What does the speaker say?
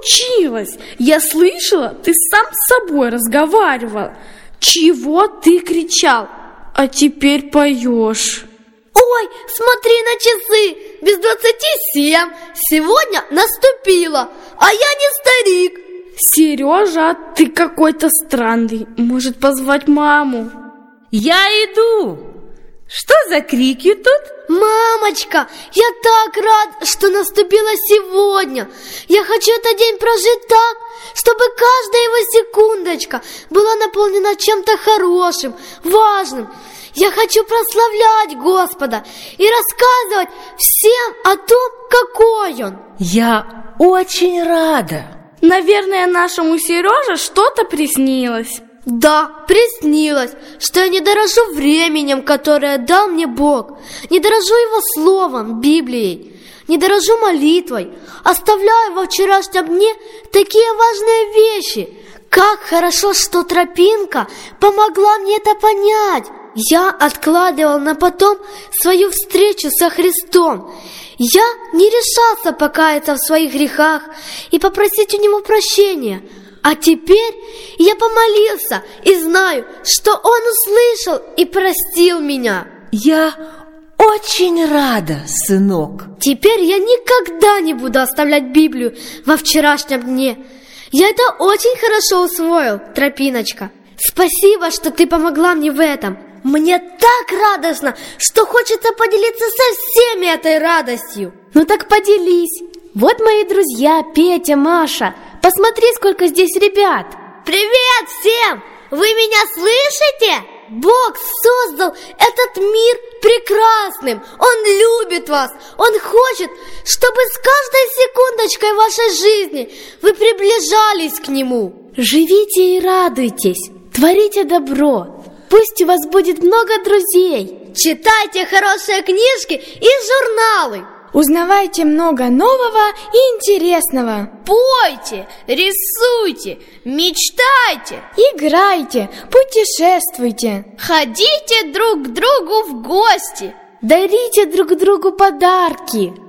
случилось? Я слышала, ты сам с собой разговаривал. Чего ты кричал? А теперь поешь. Ой, смотри на часы, без 27. Сегодня наступило, а я не старик. Сережа, ты какой-то странный. Может, позвать маму? Я иду. Что за крики тут? Мамочка, я так рад, что наступило сегодня. Я хочу этот день прожить так, чтобы каждая его секундочка была наполнена чем-то хорошим, важным. Я хочу прославлять Господа и рассказывать всем о том, какой Он. Я очень рада. Наверное, нашему Сереже что-то приснилось. Да, приснилось, что я не дорожу временем, которое дал мне Бог, не дорожу Его Словом, Библией, не дорожу молитвой, оставляю во вчерашнем дне такие важные вещи. Как хорошо, что тропинка помогла мне это понять. Я откладывал на потом свою встречу со Христом. Я не решался покаяться в своих грехах и попросить у Него прощения. А теперь я помолился и знаю, что Он услышал и простил меня. Я очень рада, сынок. Теперь я никогда не буду оставлять Библию во вчерашнем дне. Я это очень хорошо усвоил, тропиночка. Спасибо, что ты помогла мне в этом. Мне так радостно, что хочется поделиться со всеми этой радостью. Ну так поделись. Вот мои друзья Петя, Маша. Посмотри, сколько здесь ребят. Привет всем! Вы меня слышите? Бог создал этот мир прекрасным. Он любит вас. Он хочет, чтобы с каждой секундочкой вашей жизни вы приближались к Нему. Живите и радуйтесь. Творите добро. Пусть у вас будет много друзей. Читайте хорошие книжки и журналы. Узнавайте много нового и интересного. Пойте, рисуйте, мечтайте, играйте, путешествуйте. Ходите друг к другу в гости. Дарите друг другу подарки.